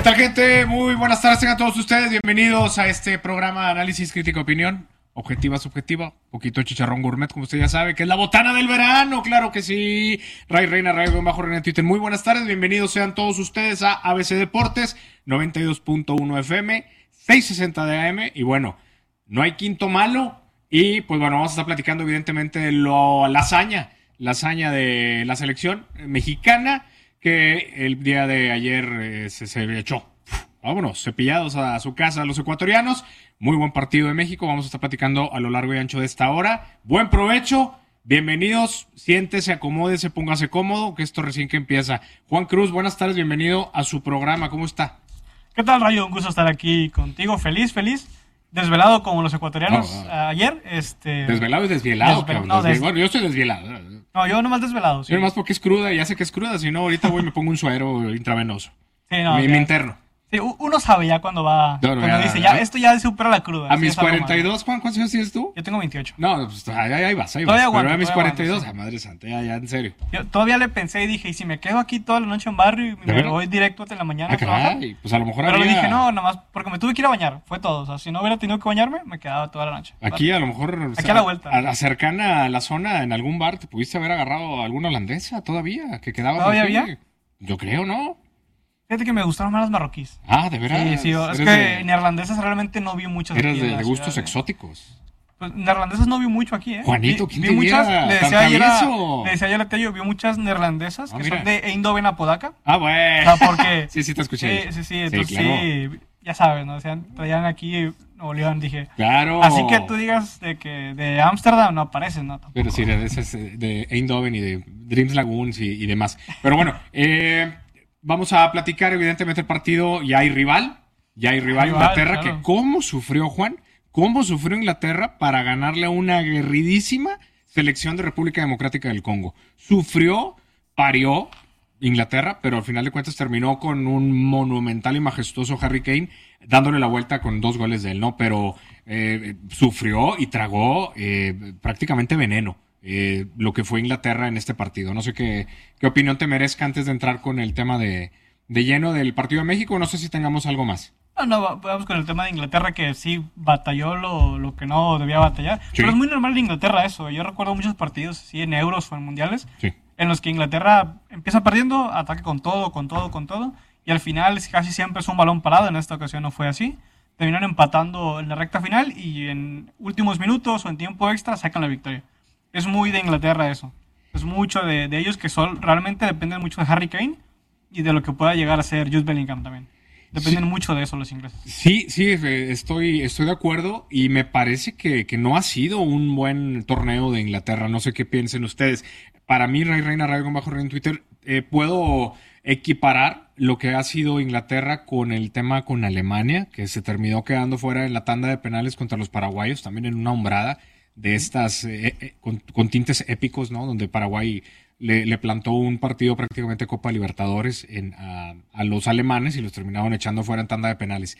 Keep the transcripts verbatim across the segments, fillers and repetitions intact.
tal, gente? Muy buenas tardes tengan todos ustedes. Bienvenidos a este programa de análisis, crítica, opinión, objetiva, subjetiva, poquito chicharrón gourmet, como usted ya sabe, que es la botana del verano, claro que sí. Ray Reina, Ray bajo Reina en Twitter. Muy buenas tardes, bienvenidos sean todos ustedes a A B C Deportes, noventa y dos punto uno F M, seiscientos sesenta de A M. Y bueno, no hay quinto malo. Y pues bueno, vamos a estar platicando evidentemente de lo, la hazaña, la hazaña de la selección mexicana, que el día de ayer eh, se, se echó, vámonos, cepillados a su casa a los ecuatorianos. Muy buen partido de México, vamos a estar platicando a lo largo y ancho de esta hora. Buen provecho, bienvenidos, siéntese, acomódese, póngase cómodo, que esto recién que empieza. Juan Cruz, buenas tardes, bienvenido a su programa, ¿cómo está? ¿Qué tal, Rayo? Un gusto estar aquí contigo, feliz, feliz. Desvelado como los ecuatorianos no, no. ayer. Este... Desvelado y desvielado, Desvel... cabrón. no, des... Bueno, yo estoy desvielado. No, yo nomás desvelado. Sí. Yo nomás porque es cruda, ya sé que es cruda, si no, ahorita voy y me pongo un suero intravenoso. Sí, no, mi, mi interno. Sí, uno sabe ya cuando va, no, no, cuando ya, dice, ya, ya, esto ya supera la cruda. A mis cuarenta y dos, Juan, ¿cuántos años tienes tú? Yo tengo veintiocho. No, pues ahí, ahí vas, ahí todavía vas. Aguanto, pero a mis cuarenta y dos, aguanto, a madre santa, ya, ya, en serio. Yo todavía le pensé y dije, ¿y si me quedo aquí toda la noche en barrio y me voy directo hasta la mañana ah, a trabajar? Caray, pues a lo mejor Pero había... le dije, no, nomás, porque me tuve que ir a bañar, fue todo. O sea, si no hubiera tenido que bañarme, me quedaba toda la noche. Aquí a lo mejor... Aquí o sea, a la vuelta. A, a cercana a la zona, en algún bar, te pudiste haber agarrado a alguna holandesa todavía, que quedaba... ¿Todavía había? Yo creo, ¿no? Fíjate que me gustaron más las marroquíes. Ah, ¿de veras? Sí, sí, es que de... neerlandesas realmente no vi muchas. Eres de, de gustos ciudad, exóticos. Pues neerlandesas no vi mucho aquí, ¿eh? Juanito, vi, ¿quién vi te muchas, viera? le decía ayer a, le decía ayer a Tello, vi muchas neerlandesas ah, que mira. son de Eindhoven a Podaca. Ah, bueno. O sea, porque... sí, sí te escuché. Sí, sí, sí, entonces sí, claro. sí, ya sabes, ¿no? O sea, traían aquí Nuevo León, dije. Claro. Así que tú digas de que de Ámsterdam no aparecen, ¿no? Tampoco. Pero sí, de, de, de Eindhoven y de Dreams Lagoons y, y demás. Pero bueno, eh... vamos a platicar, evidentemente, el partido. Ya hay rival, ya hay rival, rival Inglaterra, claro. Que cómo sufrió, Juan, cómo sufrió Inglaterra para ganarle a una aguerridísima selección de República Democrática del Congo. Sufrió, parió Inglaterra, pero al final de cuentas terminó con un monumental y majestuoso Harry Kane, dándole la vuelta con dos goles de él, ¿no? Pero eh, sufrió y tragó eh, prácticamente veneno. Eh, lo que fue Inglaterra en este partido. No sé qué, qué opinión te merezca antes de entrar con el tema de, de lleno del partido de México. No sé si tengamos algo más. No, no, vamos con el tema de Inglaterra, que sí batalló lo, lo que no debía batallar. Sí. Pero es muy normal en Inglaterra eso. Yo recuerdo muchos partidos, sí, en euros o en mundiales, sí. en los que Inglaterra empieza perdiendo, ataca con todo, con todo, con todo, y al final casi siempre es un balón parado. En esta ocasión no fue así. Terminaron empatando en la recta final y en últimos minutos o en tiempo extra sacan la victoria. Es muy de Inglaterra eso. Es mucho de, de ellos que son, realmente dependen mucho de Harry Kane y de lo que pueda llegar a ser Jude Bellingham también. Dependen sí. mucho de eso los ingleses. Sí, sí, estoy, estoy de acuerdo y me parece que, que no ha sido un buen torneo de Inglaterra. No sé qué piensen ustedes. Para mí, Ray Reina, Ray bajo Reina en Twitter, eh, puedo equiparar lo que ha sido Inglaterra con el tema con Alemania, que se terminó quedando fuera en la tanda de penales contra los paraguayos, también en una hombrada de estas eh, eh, con, con tintes épicos, ¿no? Donde Paraguay le, le plantó un partido prácticamente Copa Libertadores en, a, a los alemanes y los terminaron echando fuera en tanda de penales.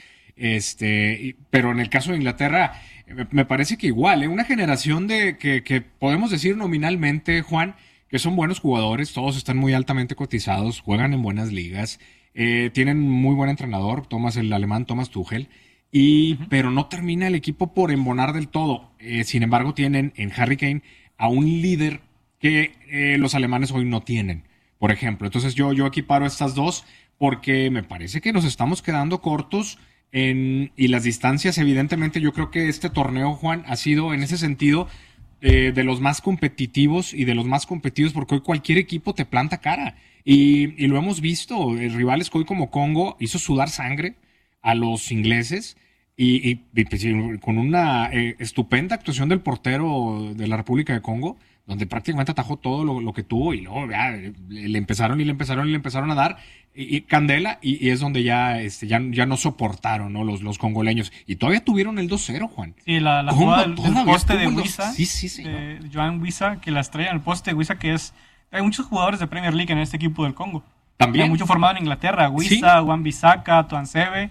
Este, pero en el caso de Inglaterra, me, me parece que igual, ¿eh? Una generación de que, que podemos decir nominalmente, Juan, que son buenos jugadores, todos están muy altamente cotizados, juegan en buenas ligas, eh, tienen muy buen entrenador, Thomas, el alemán Thomas Tuchel. Y, uh-huh. Pero no termina el equipo por embonar del todo. Eh, sin embargo, tienen en Harry Kane a un líder que eh, los alemanes hoy no tienen, por ejemplo. Entonces yo, yo equiparo estas dos porque me parece que nos estamos quedando cortos en, y las distancias, evidentemente, yo creo que este torneo, Juan, ha sido en ese sentido eh, de los más competitivos y de los más competitivos porque hoy cualquier equipo te planta cara. Y, y lo hemos visto, eh, rivales que hoy como Congo hizo sudar sangre a los ingleses y, y, y pues, con una eh, estupenda actuación del portero de la República de Congo, donde prácticamente atajó todo lo, lo que tuvo y luego ya, le, le empezaron y le empezaron y le empezaron a dar y, y candela y, y es donde ya, este, ya, ya no soportaron, ¿no? los, los congoleños y todavía tuvieron el dos cero, Juan. Sí, la, la jugada del, del poste de Wissa, sí, sí, sí, de ¿no? Joan Wissa, que las trae en el poste de Wissa, que es, hay muchos jugadores de Premier League en este equipo del Congo. También. Hay mucho formado en Inglaterra, Wissa, ¿sí? Wan-Bissaka, Tuanzebe.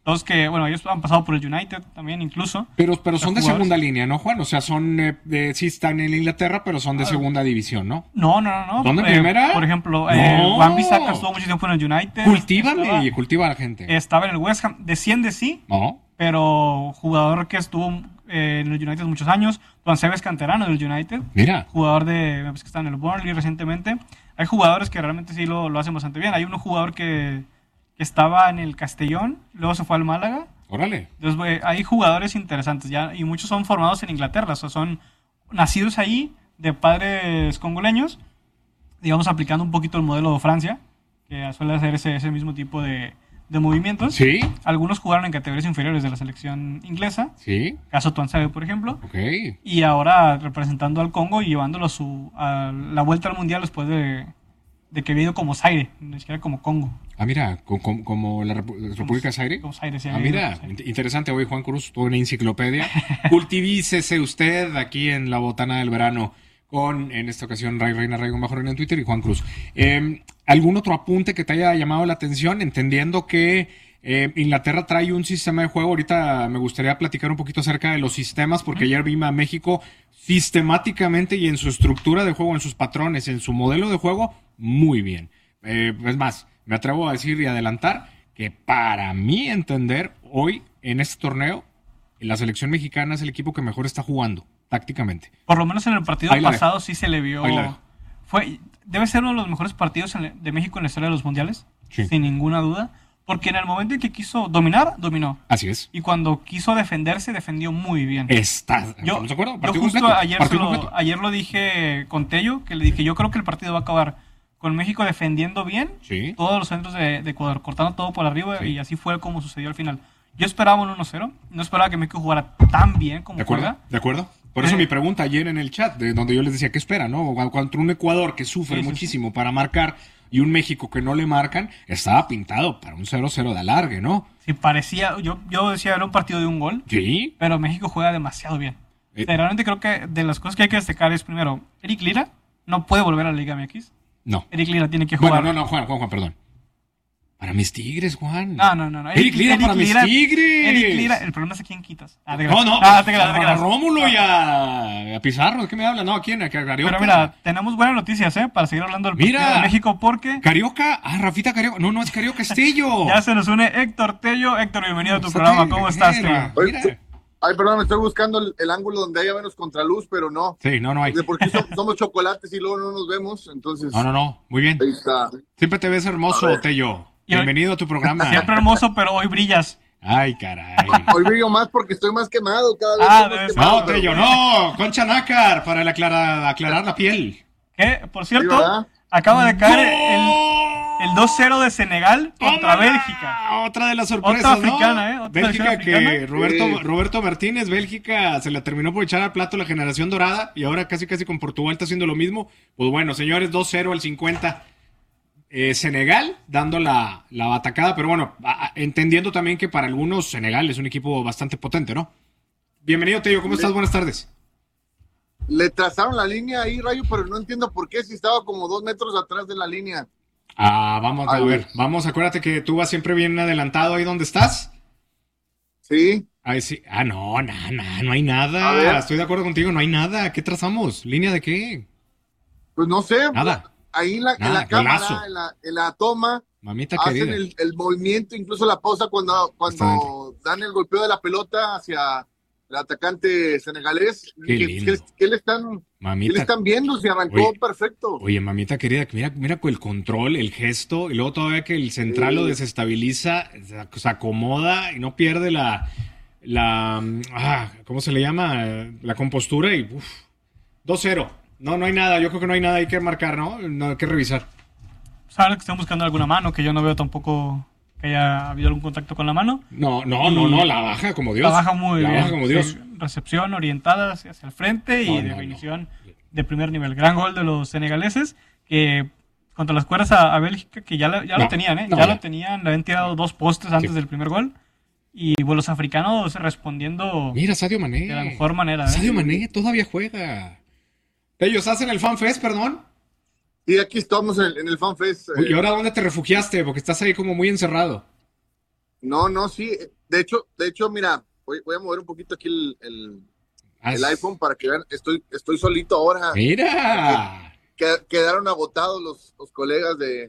Dos que, bueno, ellos han pasado por el United también incluso. Pero, pero son de jugadores. segunda línea, ¿no, Juan? O sea, son, eh, de, sí están en Inglaterra, pero son de segunda división, ¿no? No, no, no. no. ¿Dónde, Eh, primera? Por ejemplo, No. eh, Wan Bissaka estuvo mucho tiempo en el United. Cultívame Estaba, y cultiva a la gente. estaba en el West Ham. Desciende sí, ¿No? pero jugador que estuvo eh, en el United muchos años. Juan Sebes canterano del United. Mira. Jugador de, me parece que está en el Burnley recientemente. Hay jugadores que realmente sí lo, lo hacen bastante bien. Hay un jugador que, que estaba en el Castellón, luego se fue al Málaga. Órale. Entonces, güey, hay jugadores interesantes ya, y muchos son formados en Inglaterra, o sea, son nacidos ahí de padres congoleños, digamos, aplicando un poquito el modelo de Francia, que suele hacer ese, ese mismo tipo de, de movimientos. Sí. Algunos jugaron en categorías inferiores de la selección inglesa, Sí. caso Tuanzebe, por ejemplo, Ok. y ahora representando al Congo y llevándolo a, su, a la vuelta al Mundial después de, de que había ido como Zaire, ni siquiera como Congo. Ah, mira, co- co- como la Repu- República de Zaire. Como Zaire, sí, Ah, había ido mira, como Zaire. int- interesante hoy, Juan Cruz, toda una enciclopedia. Cultivícese usted aquí en la botana del verano con, en esta ocasión, Ray Reina, Ray Bajo Reina en Twitter y Juan Cruz. Eh, ¿Algún otro apunte que te haya llamado la atención? Entendiendo que eh, Inglaterra trae un sistema de juego. Ahorita me gustaría platicar un poquito acerca de los sistemas, porque ayer vi a México sistemáticamente y en su estructura de juego, en sus patrones, en su modelo de juego, muy bien. Eh, es más, me atrevo a decir y adelantar que para mí entender, hoy en este torneo, la selección mexicana es el equipo que mejor está jugando tácticamente. Por lo menos en el partido Ahí la pasado sí se le vio. Ahí la dejo. Fue, debe ser uno de los mejores partidos en- de México en la historia de los mundiales, Sí. sin ninguna duda. Porque en el momento en que quiso dominar, dominó. Así es. Y cuando quiso defenderse, defendió muy bien. Está, Yo, ¿estamos de acuerdo? yo Partido justo completo, ayer, se partido lo, completo. ayer lo dije con Tello, que le dije, yo creo que el partido va a acabar con México defendiendo bien Sí. todos los centros de, de Ecuador, cortando todo por arriba, Sí. y así fue como sucedió al final. Yo esperaba un uno cero, no esperaba que México jugara tan bien como ¿De acuerdo? juega. ¿De acuerdo? Por eso Eh. mi pregunta ayer en el chat, de donde yo les decía, ¿qué espera, no? Contra un Ecuador que sufre Sí, sí, muchísimo para marcar y un México que no le marcan, estaba pintado para un cero cero de alargue, ¿no? Sí, parecía, yo, yo decía, era un partido de un gol, Sí. pero México juega demasiado bien. Eh. O sea, realmente creo que de las cosas que hay que destacar es, primero, Eric Lira no puede volver a la Liga M X. No. Eric Lira tiene que jugar. Bueno, no, no, Juan, Juan, Juan, perdón. Para mis tigres, Juan. No, no, no. no. Eric Lira para mis tigres. Eric Lira, el problema es a quién quitas. Ah, te No, creas. no, Ah, te creas, te a creas. Rómulo y a, a Pizarro, ¿de qué me habla? No, ¿a quién? ¿A Carioca? Pero mira, tenemos buenas noticias, ¿eh? Para seguir hablando del Mira. partido de México, porque Carioca, ah, Rafita Carioca. No, no es Carioca, es Tello. ya se nos une Héctor Tello. Héctor, bienvenido a tu Está programa. Tello, ¿Cómo estás, mira, Tello? mira. Ay, perdón, estoy buscando el, el ángulo donde haya menos contraluz, pero no. Sí, no, no hay. De por qué som- somos chocolates y luego no nos vemos, entonces No, no, no. Muy bien. ahí está. Siempre te ves hermoso, A ver. Tello. Y hoy- Bienvenido a tu programa. Siempre hermoso, pero hoy brillas. Ay, caray. Hoy brillo más porque estoy más quemado cada vez. Ah, estoy más debe ser. quemado, No, pero Tello, bueno. no. Concha nácar para el aclarar, aclarar la piel. Que, por Sí, cierto, ¿verdad? acaba de caer ¡Gol! el, el dos cero de Senegal contra ¡Tómala! Bélgica. Otra de las sorpresas, Otra ¿no? africana, ¿eh? Otra Bélgica selección que africana. Roberto, Sí. Roberto Martínez, Bélgica, se la terminó por echar al plato la generación dorada y ahora casi casi con Portugal está haciendo lo mismo. Pues bueno, señores, dos cero al cincuenta. Eh, Senegal dando la, la atacada, pero bueno, a- a- entendiendo también que para algunos Senegal es un equipo bastante potente, ¿no? Bienvenido, Tello, ¿cómo estás? Buenas tardes. Le trazaron la línea ahí, Rayo, pero no entiendo por qué si estaba como dos metros atrás de la línea. Ah, vamos a Ay, ver, Dios. vamos, acuérdate que tú vas siempre bien adelantado ahí donde estás. Sí, Ahí sí. Ah, no, nada, no, no hay A ver. nada. Estoy de acuerdo contigo, no hay nada. ¿Qué trazamos? ¿Línea de qué? pues no sé. Nada. Ahí en la, en Nada, la cámara, golazo. en la, en la toma, Mamita hacen querida. el, el movimiento, incluso la pausa cuando, cuando dan el golpeo de la pelota hacia el atacante senegalés. Qué ¿Qué, lindo. qué- qué le están, qué le Mamita. están viendo? Se arrancó Oye. perfecto. Oye, mamita querida, mira, mira con el control, el gesto, y luego todavía que el central Sí. lo desestabiliza, se, se acomoda y no pierde la, la, ah, ¿cómo se le llama? La compostura y, uff, dos cero. No, no hay nada, yo creo que no hay nada, hay que marcar, ¿no? No hay que revisar. Saben que están buscando alguna mano, que yo no veo tampoco que haya habido algún contacto con la mano. No, no, no, no, la baja como Dios. La baja muy La bien. baja como Dios. Sí, recepción orientada hacia, hacia el frente y No, no, definición de primer nivel. Gran gol de los senegaleses que contra las cuerdas a, a Bélgica, que ya, la- ya No, lo tenían, ¿eh? no, ya ya. lo tenían, le habían tirado dos postes antes Sí. del primer gol. Y bueno, los africanos respondiendo Mira, Sadio Mané. de la mejor manera. ¿eh? Sadio Mané todavía juega. Ellos hacen el FanFest, perdón. Y aquí estamos en, en el FanFest. eh, ¿Y ahora dónde te refugiaste? Porque estás ahí como muy encerrado. No, no, sí. de hecho, de hecho, mira, voy, voy a mover un poquito aquí el, el, el iPhone para que vean, estoy, estoy solito ahora. Mira. Que, quedaron agotados los, los colegas de,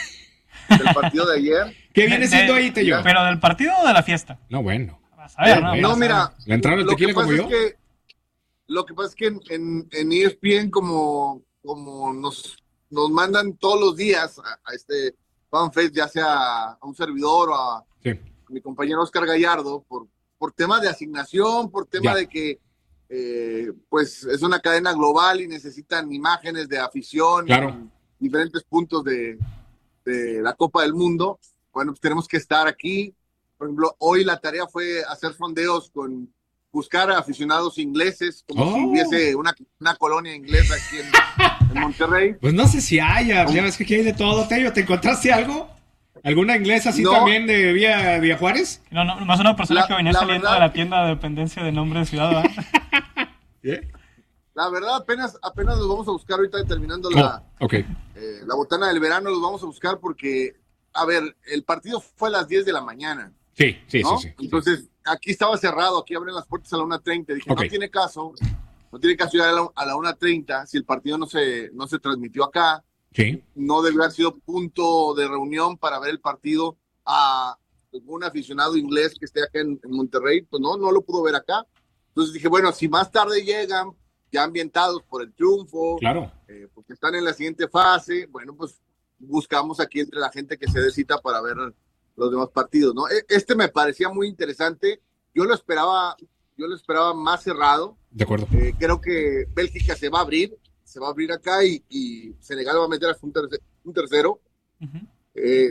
del partido de ayer. ¿Qué viene siendo ahí, Tello? ¿Pero del partido o de la fiesta? No, bueno. Vas a ver, ¿no? No, mira. ¿Le entraron el tequila como yo? Es que, lo que pasa es que en, en, en E S P N, como, como nos, nos mandan todos los días a, a este FanFest, ya sea a un servidor o a sí. mi compañero Oscar Gallardo, por, por temas de asignación, por tema ya. de que eh, pues es una cadena global y necesitan imágenes de afición claro. en diferentes puntos de, de la Copa del Mundo. Bueno, pues tenemos que estar aquí. Por ejemplo, hoy la tarea fue hacer sondeos con buscar a aficionados ingleses, como oh. si hubiese una, una colonia inglesa aquí en, en Monterrey. Pues no sé si haya, ya ves que aquí hay de todo, Tello. ¿Te encontraste algo? ¿Alguna inglesa así no. también de Vía, Vía Juárez? No, no, más una persona la, que venía saliendo verdad, de la tienda de dependencia de nombre de ciudad, ¿verdad? ¿Eh? La verdad, apenas, apenas los vamos a buscar ahorita terminando oh, la, okay. eh, la botana del verano, los vamos a buscar porque, a ver, el partido fue a las diez de la mañana. Sí, sí, ¿no? sí, sí. Entonces, sí. aquí estaba cerrado, aquí abren las puertas a la una treinta. Dije, okay. no tiene caso, no tiene caso llegar a la, a la una treinta si el partido no se, no se transmitió acá. Sí. No debe haber sido punto de reunión para ver el partido a algún aficionado inglés que esté acá en, en Monterrey. Pues no, no lo pudo ver acá. Entonces dije, bueno, si más tarde llegan, ya ambientados por el triunfo, claro. eh, porque están en la siguiente fase, bueno, pues buscamos aquí entre la gente que se dé cita para ver los demás partidos, ¿no? Este me parecía muy interesante. Yo lo esperaba, yo lo esperaba más cerrado. De acuerdo. Eh, creo que Bélgica se va a abrir. Se va a abrir acá y, y Senegal va a meter hasta un, tercer, un tercero. Uh-huh. Eh,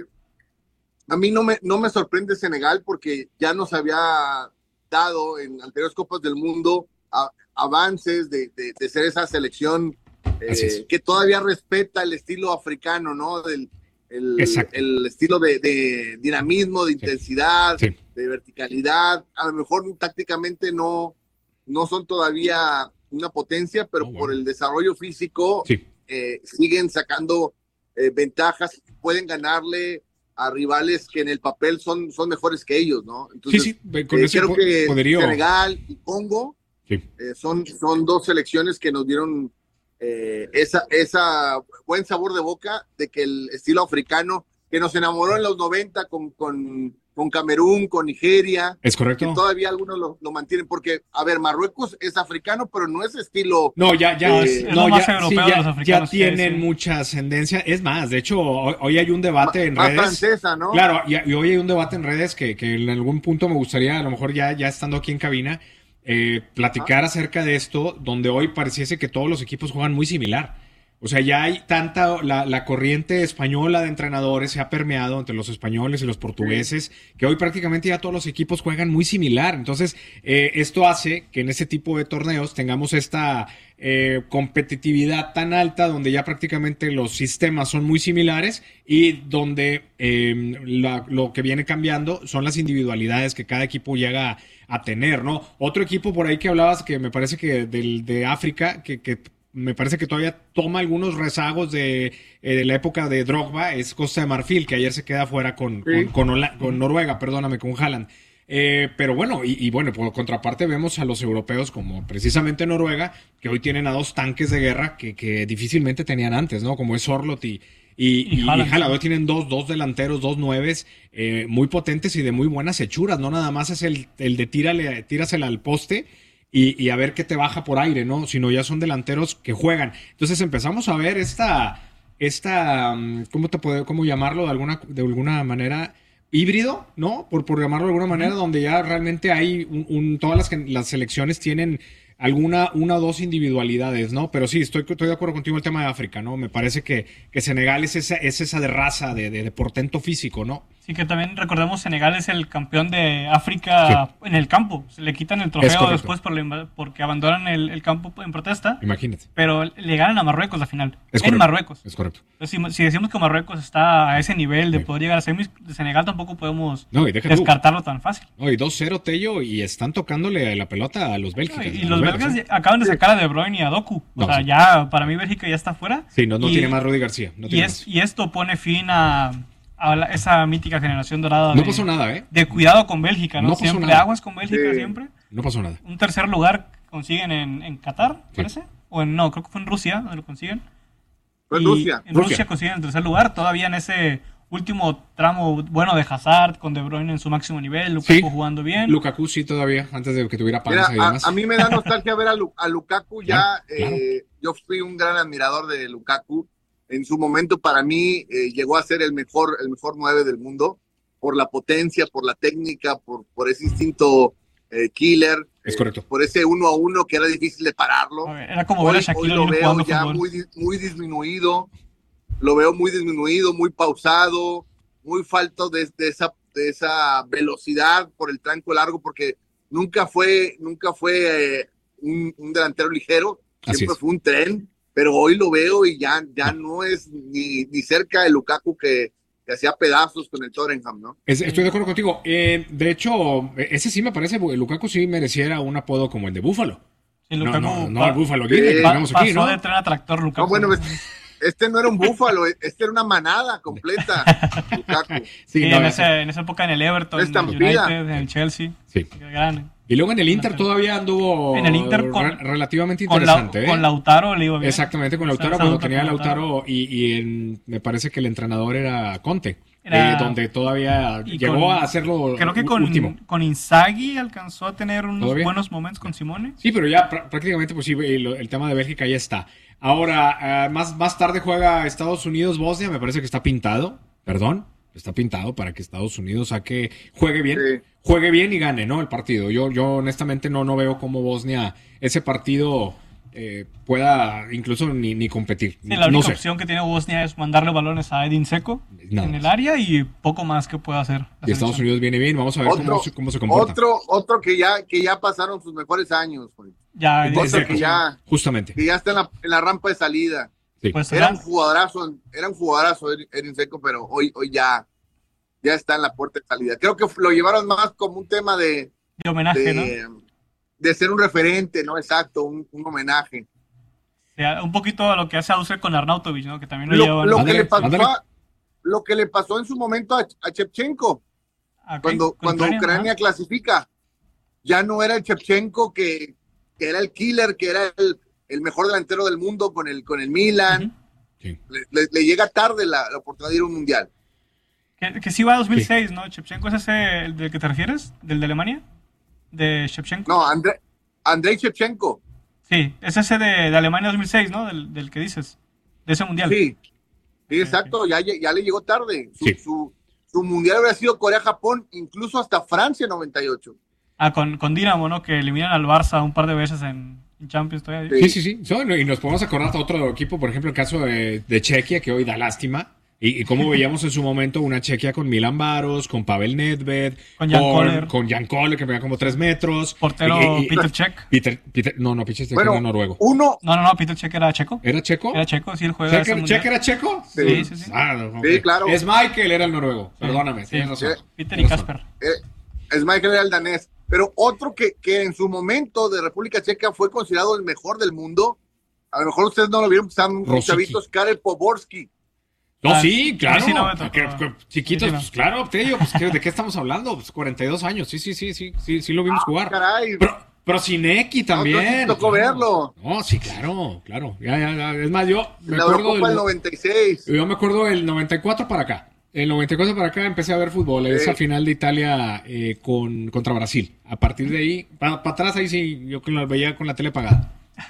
a mí no me, no me sorprende Senegal porque ya nos había dado en anteriores Copas del Mundo a, avances de, de, de ser esa selección eh, que todavía respeta el estilo africano, ¿no? Del, el, el estilo de, de dinamismo, de sí. intensidad, sí. de verticalidad. A lo mejor tácticamente no, no son todavía una potencia, pero oh, bueno. por el desarrollo físico sí. eh, siguen sacando eh, ventajas, pueden ganarle a rivales que en el papel son, son mejores que ellos, ¿no? Entonces, sí, sí, con eh, ese creo que poderío. Senegal y Congo sí. eh, son, son dos selecciones que nos dieron eh, esa, esa buen sabor de boca de que el estilo africano que nos enamoró en los noventa con, con con Camerún, con Nigeria. Es correcto. Que todavía algunos lo, lo mantienen, porque, a ver, Marruecos es africano, pero no es estilo... No, ya, ya, eh, es, no, ya, sí, ya, ya tienen sí. mucha ascendencia. Es más, de hecho, hoy, hoy hay un debate Ma, en más redes. francesa, ¿no? Claro, y, y hoy hay un debate en redes que, que en algún punto me gustaría, a lo mejor ya, ya estando aquí en cabina, eh, platicar ah. acerca de esto, donde hoy pareciese que todos los equipos juegan muy similar. O sea, ya hay tanta, la, la corriente española de entrenadores se ha permeado entre los españoles y los portugueses, que hoy prácticamente ya todos los equipos juegan muy similar. Entonces, eh, esto hace que en ese tipo de torneos tengamos esta eh, competitividad tan alta, donde ya prácticamente los sistemas son muy similares y donde eh, la, lo que viene cambiando son las individualidades que cada equipo llega a, a tener, ¿no? Otro equipo por ahí que hablabas, que me parece que del, de África, que... que me parece que todavía toma algunos rezagos de, eh, de la época de Drogba, es Costa de Marfil, que ayer se queda fuera con, sí. con, con, con Noruega, perdóname, con Haaland. Eh, pero bueno, y, y bueno, por contraparte vemos a los europeos como precisamente Noruega, que hoy tienen a dos tanques de guerra que, que difícilmente tenían antes, ¿no? Como es Sorloth y, y, y, y Haaland. Hoy tienen dos, dos delanteros, dos nueves, eh, muy potentes y de muy buenas hechuras, no nada más es el, el de tírale, tírasela al poste, Y, y a ver qué te baja por aire, ¿no? Sino ya son delanteros que juegan. Entonces empezamos a ver esta, esta ¿cómo te puedo, cómo llamarlo de alguna, de alguna manera? Híbrido, ¿no? Por, por llamarlo de alguna manera, uh-huh. donde ya realmente hay un, un todas las, las selecciones tienen alguna, una o dos individualidades, ¿no? Pero sí, estoy, estoy de acuerdo contigo en el tema de África, ¿no? Me parece que, que Senegal es esa, es esa de raza, de, de, de portento físico, ¿no? Sí, que también recordemos, Senegal es el campeón de África sí. en el campo. Se le quitan el trofeo después por la, porque abandonan el, el campo en protesta. Imagínate. Pero le ganan a Marruecos la final. Es en correcto. Marruecos. Es correcto. Entonces, si, si decimos que Marruecos está a ese nivel de sí. poder llegar a semis, de Senegal tampoco podemos no, descartarlo tú. tan fácil. No, y dos cero, Tello, y están tocándole la pelota a los bélgicos. No, y, y los belgas ¿eh? acaban de sacar a De Bruyne y a Doku. No, o sea, sí. ya, para mí Bélgica ya está fuera. Sí, no, no y, tiene más Rudy García. No y, es, y esto pone fin a... a la- esa mítica generación dorada. No de, pasó nada, ¿eh? De cuidado con Bélgica, ¿no? No pasó siempre nada. aguas con Bélgica, Sí. siempre. No pasó nada. Un tercer lugar consiguen en, en Qatar, Sí. parece. O en, no, creo que fue en Rusia donde lo consiguen. Fue en Y Rusia. En Rusia Rusia. consiguen el tercer lugar, todavía en ese último tramo bueno de Hazard, con De Bruyne en su máximo nivel, Lukaku Sí. jugando bien. Lukaku sí todavía, antes de que tuviera Mira, panza y a, demás. a mí me da nostalgia ver a, Lu- a Lukaku ya. Claro, claro. eh, yo fui un gran admirador de Lukaku. En su momento, para mí, eh, llegó a ser el mejor, el mejor nueve del mundo por la potencia, por la técnica, por, por ese instinto eh, killer. Es eh, correcto. por ese uno a uno que era difícil de pararlo. A ver, Era como ver a Hoy, hoy Shaquille lo O'Neal veo jugando ya fútbol. muy, di- muy disminuido. Lo veo muy disminuido, muy pausado, muy falto de, de esa, de esa velocidad por el tranco largo, porque nunca fue, nunca fue eh, un, un delantero ligero, Así siempre es. fue un tren, pero hoy lo veo y ya, ya no es ni, ni cerca de Lukaku que, que hacía pedazos con el Tottenham, ¿no? Es- estoy de acuerdo contigo. Eh, de hecho, ese sí me parece, porque Lukaku sí mereciera un apodo como el de Búfalo. Sí, No, Lukaku no, no pa- el Búfalo Sí, Guinea que pa- tenemos aquí, pasó ¿no? de tren a tractor Lukaku. No, bueno, este no era un búfalo, este era una manada completa, Lukaku. Sí, Sí, no, en, ese- ese- en esa época en el Everton, No en el estampida. United, en el Chelsea. Sí. Gran- Y luego en el Inter todavía anduvo En el Inter con- re- relativamente Con, la- interesante. ¿eh? con Lautaro le iba bien. Exactamente, con O sea, Lautaro, esa cuando dupla tenía a con Lautaro y, y en- me parece que el entrenador era Conte, Era- eh, donde todavía y llegó con- a hacerlo Creo que u- con, último. con Inzaghi alcanzó a tener unos ¿Todavía? buenos momentos con Simone. Sí, pero ya pr- prácticamente pues sí, el, el tema de Bélgica ya está. Ahora, eh, más, más tarde juega Estados Unidos-Bosnia, me parece que está pintado, perdón, está pintado para que Estados Unidos saque, juegue bien, Sí. juegue bien y gane, ¿no? El partido. Yo, yo honestamente no, no veo cómo Bosnia, ese partido eh, pueda incluso ni, ni competir. Sí, la única no sé. opción que tiene Bosnia es mandarle balones a Edin Seco Nada en el más. área y poco más que pueda hacer. la Y Estados selección. Unidos viene bien, vamos a ver Otro, cómo, se- cómo se comporta. otro, otro que ya, que ya pasaron sus mejores años, güey. Ya, Es ya- Otro cierto, que ya, justamente. que ya está en la, en la rampa de salida. Sí. pues Era era- un jugadorazo, era un jugadorazo Erin Seco, pero hoy, hoy ya, ya está en la puerta de salida. Creo que lo llevaron más como un tema de, de homenaje, ¿no? de, de ser un referente, ¿no? Exacto, un, un homenaje. O sea, un poquito a lo que hace Auser con Arnautovic, ¿no? Que también lo, Lo, llevan lo a- que Ándale, le pasó ándale. a- lo que le pasó en su momento a, a Shevchenko, a- cuando, con cuando Ucrania ajá. clasifica. Ya no era el Shevchenko que, que era el killer, que era el, el mejor delantero del mundo con el, con el Milan. Ujú. Sí. le, le- le llega tarde la, la oportunidad de ir a un mundial. Que, que sí va a dos mil seis, ¿no? ¿Shevchenko es ese el del que te refieres? ¿Del de Alemania? ¿De Shevchenko? No, André, Andrei Shevchenko. Sí, es ese de, de Alemania dos mil seis, ¿no? Del, del que dices. De ese mundial. Sí, sí, exacto, ya, ya le llegó tarde. Su, Sí. su, su mundial habría sido Corea-Japón, incluso hasta Francia noventa y ocho. Ah, con, con Dinamo, ¿no? Que eliminan al Barça un par de veces en, en Champions todavía. Sí. Sí, sí, sí. So, y nos podemos acordar de otro equipo, por ejemplo, el caso de, de Chequia, que hoy da lástima. Y, y cómo veíamos en su momento una Chequia con Milan Baros, con Pavel Nedved, Con Jan Koller. con Jan Koller, que medía como tres metros. Portero Y- y- Peter Cech. Peter, Peter- no, no, Peter Cech Bueno, era noruego. uno, No, no, no, Peter Cech era checo. ¿Era checo? Era checo, sí, él juega ese ¿Checo, mundial. ¿Checo era checo? Sí, sí, sí. Ah, no, ok. Sí, claro. Es Michael, era el noruego. Perdóname, Sí. tienes razón. Sí. Peter y Tienes razón. Casper. eh, es Michael era el danés. Pero otro que, que en su momento de República Checa fue considerado el mejor del mundo, a lo mejor ustedes no lo vieron, están muy Rosicky. chavitos, Karel Poborski. No, Ah, sí, sí, claro. sí, no me tocó. Que- que- chiquitos, Sí, sí, no. pues claro, te digo, pues, ¿qué- ¿de qué estamos hablando? Pues cuarenta y dos años, sí, sí, sí, sí, sí, sí lo vimos Ah, jugar. caray. Pero, pero Sineki también. No, no, sí tocó claro. verlo. No, sí, claro, claro. Ya, ya, ya. Es más, yo me La acuerdo Eurocopa del del, noventa y seis. yo me acuerdo del noventa y cuatro para acá. El noventa y cuatro para acá empecé a ver fútbol, esa Sí. final de Italia eh, con, contra Brasil. A partir de ahí, para atrás ahí sí, yo que lo veía con la tele apagada.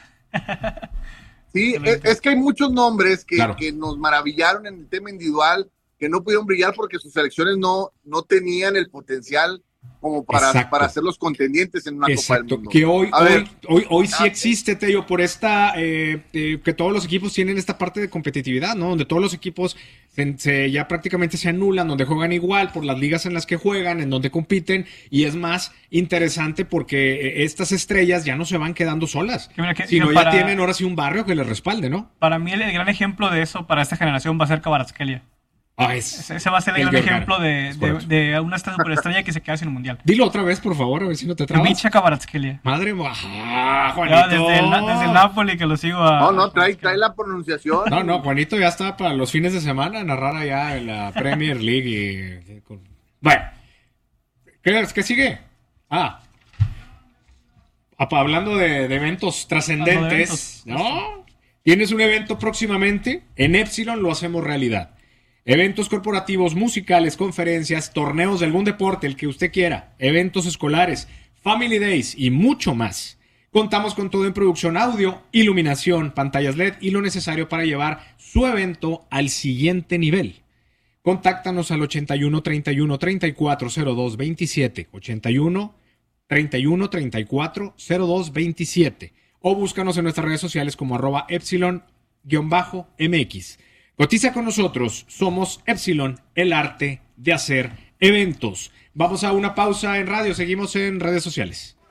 Sí, es, es que hay muchos nombres que, Claro. que nos maravillaron en el tema individual, que no pudieron brillar porque sus selecciones no, no tenían el potencial como para, Exacto. para ser los contendientes en una Copa del Exacto, Mundo. que hoy, A hoy, ver. hoy, hoy sí Ah, existe, Tello, por esta, eh, eh, que todos los equipos tienen esta parte de competitividad, ¿no? Donde todos los equipos se, se- ya prácticamente se anulan, donde juegan igual por las ligas en las que juegan, en donde compiten, y es más interesante porque eh, estas estrellas ya no se van quedando solas, Que mira que- sino que ya para- tienen ahora sí un barrio que les respalde, ¿no? Para mí el, el gran ejemplo de eso para esta generación va a ser Kvaratskhelia. Ah, es Ese va a ser el, el gran Georgiano. ejemplo de, Es de, correcto. de una superestrella que se queda sin el mundial. Dilo otra vez, por favor, a ver si no te trabas. Micha Kvaratskhelia. Madre mía. Ah, Yo Juanito. desde el, Na- desde el Napoli que lo sigo a... No, no, trae, trae la pronunciación. No, no, Juanito ya está para los fines de semana narrar allá en la Premier League. Y... Bueno, ¿qué, qué sigue? Ah, apa- hablando de, de eventos trascendentes, Hablando de ¿no? Tienes un evento próximamente, en Epsilon lo hacemos realidad. Eventos corporativos, musicales, conferencias, torneos de algún deporte, el que usted quiera, eventos escolares, Family Days y mucho más. Contamos con todo en producción audio, iluminación, pantallas L E D y lo necesario para llevar su evento al siguiente nivel. Contáctanos al ochenta y uno, treinta y uno, treinta y cuatro, cero dos, veintisiete, ochenta y uno, treinta y uno, treinta y cuatro, cero dos, veintisiete o búscanos en nuestras redes sociales como arroba epsilon-mx. Cotiza con nosotros, somos Epsilon, el arte de hacer eventos. Vamos a una pausa en radio, seguimos en redes sociales.